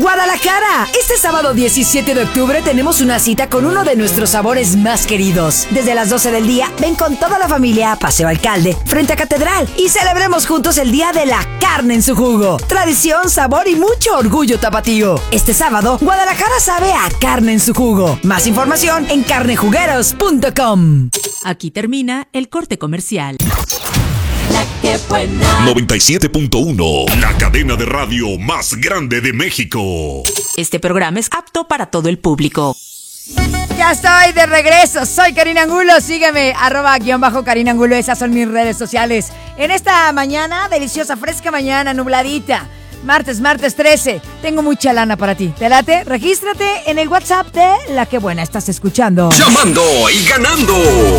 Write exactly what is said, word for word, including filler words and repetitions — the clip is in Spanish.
Guadalajara. Este sábado diecisiete de octubre tenemos una cita con uno de nuestros sabores más queridos. Desde las doce del día, ven con toda la familia a Paseo Alcalde, frente a Catedral, y celebremos juntos el Día de la Carne en su jugo. Tradición, sabor y mucho orgullo tapatío. Este sábado, Guadalajara sabe a carne en su jugo. Más información en carnejugueros punto com. Aquí termina el corte comercial. La que buena. noventa y siete punto uno, la cadena de radio más grande de México. Este programa es apto para todo el público. Ya estoy de regreso, soy Karina Angulo, sígueme, arroba guión bajo Karina Angulo, esas son mis redes sociales. En esta mañana, deliciosa, fresca mañana, nubladita, martes, martes trece, tengo mucha lana para ti. ¿Te late? Regístrate en el WhatsApp de La Que Buena, estás escuchando. Llamando y ganando.